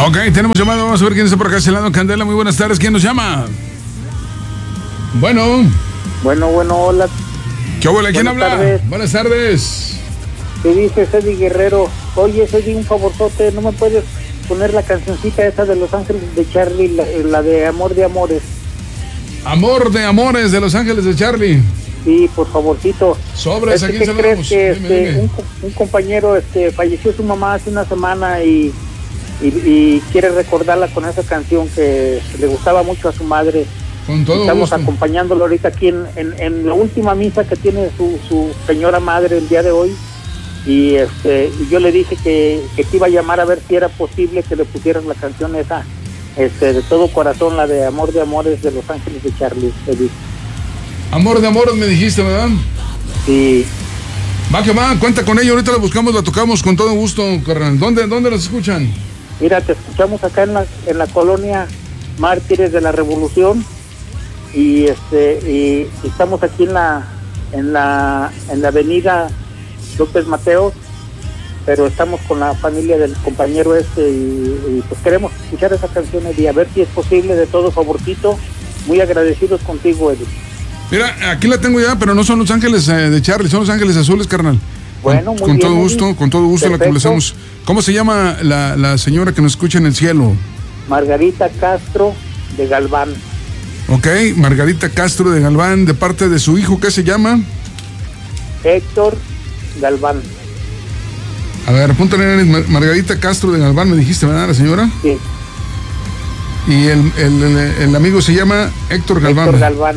Ok, tenemos llamado, vamos a ver quién está por acá, Celano Candela. Muy buenas tardes, ¿quién nos llama? Bueno, hola. ¿qué huele? ¿Quién habla? Tardes. Buenas tardes. ¿Qué dices, Eddie Guerrero? Oye, Eddie, un favorzote, ¿no me puedes poner la cancioncita esa de Los Ángeles de Charlie, la de Amor de Amores? Amor de Amores de Los Ángeles de Charlie. Sí, por favorcito. Sobres, aquí ¿Qué se crees que dime. un compañero falleció su mamá hace una semana y quiere recordarla con esa canción que le gustaba mucho a su madre? Con todo Estamos gusto. acompañándolo ahorita aquí en la última misa que tiene su señora madre el día de hoy. Y yo le dije que te iba a llamar a ver si era posible que le pusieran la canción esa, de todo corazón, la de Amor de Amores de Los Ángeles de Charlie. Amor de Amores me dijiste, ¿verdad? Sí. Va que va, cuenta con ella, ahorita la buscamos, la tocamos con todo gusto, carnal. ¿Dónde nos escuchan? Mira, te escuchamos acá en la colonia Mártires de la Revolución y estamos aquí en la avenida López Mateos, pero estamos con la familia del compañero y pues queremos escuchar esa canción, Eddie, a ver si es posible, de todo favorcito. Muy agradecidos contigo, Eddie. Mira, aquí la tengo ya, pero no son Los Ángeles de Charlie, son Los Ángeles Azules, carnal. Bueno, muy con bien, todo gusto, con todo gusto. Perfecto. La complacemos. ¿Cómo se llama la señora que nos escucha en el cielo? Margarita Castro de Galván. Ok, Margarita Castro de Galván, de parte de su hijo, ¿qué se llama? Héctor Galván. A ver, apúntale, Margarita Castro de Galván, me dijiste, ¿verdad, la señora? Sí. Y el amigo se llama Héctor Galván. Héctor Galván.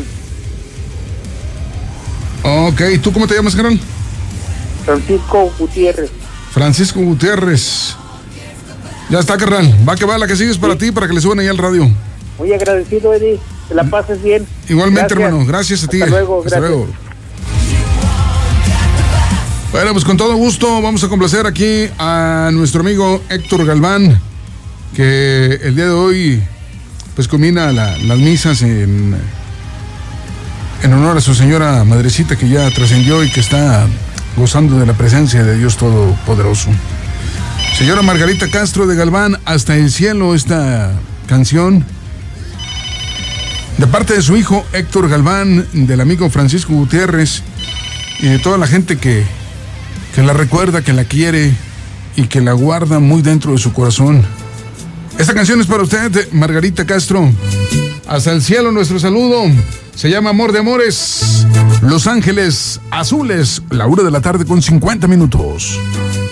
Ok, ¿y tú cómo te llamas, carnal? Francisco Gutiérrez. Francisco Gutiérrez. Ya está, carnal. Va que va, la que sigues para ti, para que le suban ahí al radio. Muy agradecido, Eddie. Que la pases bien. Igualmente, Gracias. hermano. Gracias a ti. Hasta luego. Hasta Gracias. luego. Bueno, pues con todo gusto vamos a complacer aquí a nuestro amigo Héctor Galván, que el día de hoy pues culmina las misas en honor a su señora madrecita que ya trascendió y que está gozando de la presencia de Dios Todopoderoso. Señora Margarita Castro de Galván, Hasta el Cielo, esta canción de parte de su hijo Héctor Galván, del amigo Francisco Gutiérrez y de toda la gente que la recuerda, que la quiere y que la guarda muy dentro de su corazón. Esta canción es para usted, Margarita Castro. Hasta el cielo, nuestro saludo. Se llama Amor de Amores. Los Ángeles Azules, la 1 de la tarde con 50 minutos.